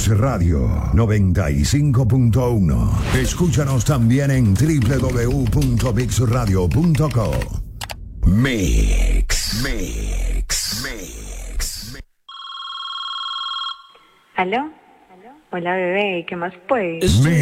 Radio 95.1. Escúchanos también en www.mixradio.co. Mix. ¿Aló? Hola, bebé, ¿qué más puedes?